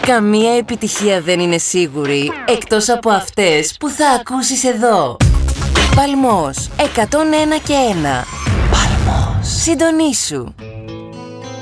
Καμία επιτυχία δεν είναι σίγουρη, εκτός από αυτές που θα ακούσεις εδώ. Παλμός, 101 και 1. Παλμός. Συντονίσου.